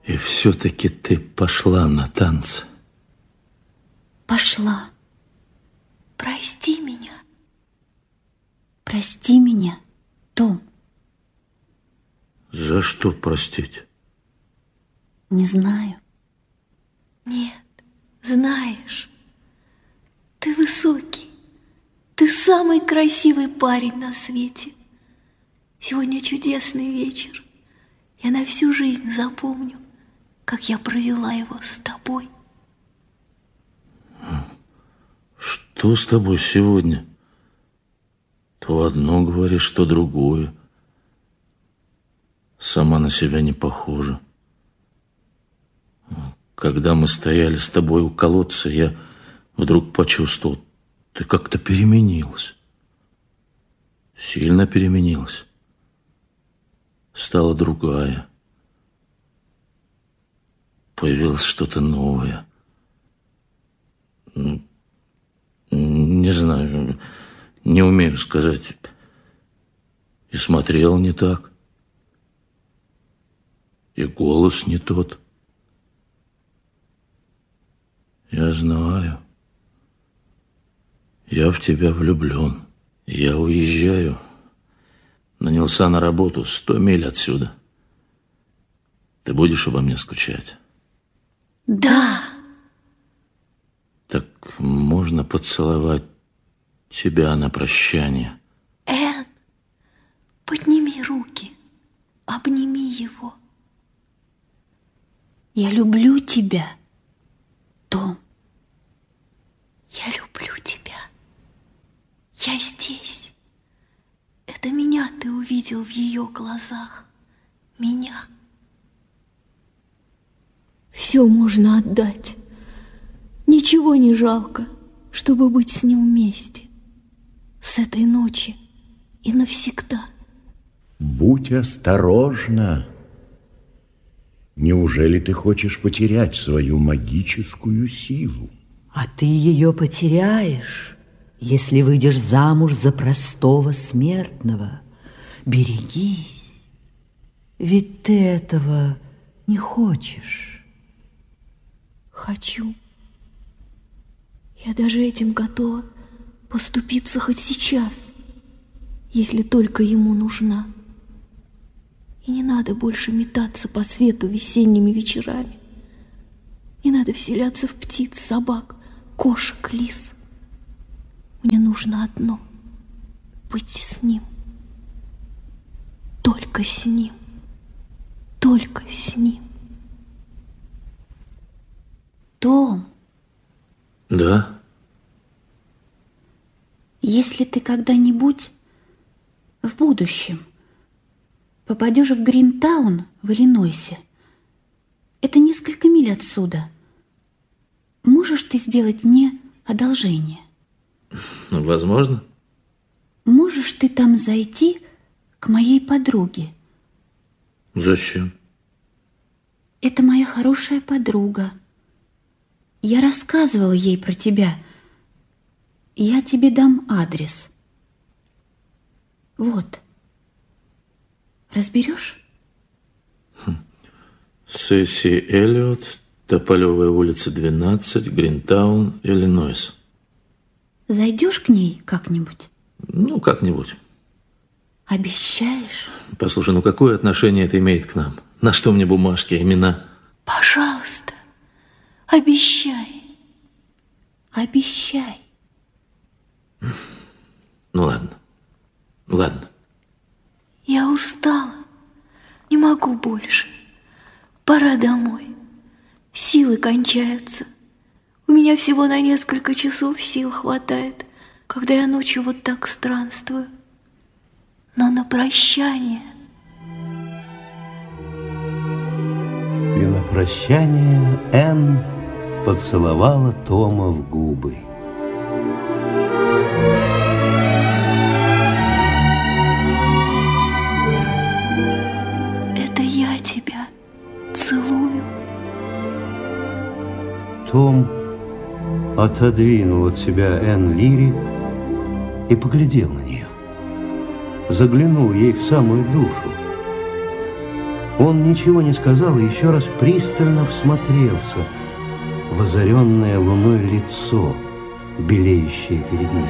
И все-таки ты пошла на танцы. Пошла. Прости меня. Прости меня, Том. За что простить? Не знаю. Нет, знаешь, ты высокий. Ты самый красивый парень на свете. Сегодня чудесный вечер. Я на всю жизнь запомню, как я провела его с тобой. Что с тобой сегодня? То одно говоришь, то другое. Сама на себя не похожа. Когда мы стояли с тобой у колодца, я вдруг почувствовал, ты как-то переменилась. Сильно переменилась. Стала другая. Появилось что-то новое. Не знаю, не умею сказать. И смотрел не так. И голос не тот. Я знаю. Я в тебя влюблен. Я уезжаю. Нанялся на работу 100 миль отсюда. Ты будешь обо мне скучать? Да. Так можно поцеловать тебя на прощание? Энн, подними руки, обними его. Я люблю тебя, Том. Я люблю тебя. Я здесь. Это меня ты увидел в ее глазах. Меня. Все можно отдать. Ничего не жалко, чтобы быть с ним вместе. С этой ночи и навсегда. Будь осторожна. Неужели ты хочешь потерять свою магическую силу? А ты ее потеряешь, если выйдешь замуж за простого смертного. Берегись, ведь ты этого не хочешь. Хочу. Я даже этим готова поступиться хоть сейчас, если только ему нужна. И не надо больше метаться по свету весенними вечерами. Не надо вселяться в птиц, собак, кошек, лис. Мне нужно одно — быть с ним. Только с ним. Только с ним. Том. Да? Если ты когда-нибудь в будущем попадешь в Гринтаун в Иллинойсе, это несколько миль отсюда, можешь ты сделать мне одолжение? Возможно. Можешь ты там зайти к моей подруге? Зачем? Это моя хорошая подруга. Я рассказывала ей про тебя. Я тебе дам адрес. Вот. Разберешь? Сесси Эллиот, Тополевая улица, 12, Гринтаун, Иллинойс. Зайдешь к ней как-нибудь? Ну, как-нибудь. Обещаешь? Послушай, ну какое отношение это имеет к нам? На что мне бумажки, имена? Пожалуйста, обещай. Обещай. Ну ладно. Ладно. Я устала. Не могу больше. Пора домой. Силы кончаются. У меня всего на несколько часов сил хватает, когда я ночью вот так странствую. Но на прощание... И на прощание Энн поцеловала Тома в губы. Это я тебя целую. Том отодвинул от себя Энн Лири и поглядел на нее. Заглянул ей в самую душу. Он ничего не сказал и еще раз пристально всмотрелся в озаренное луной лицо, белеющее перед ним.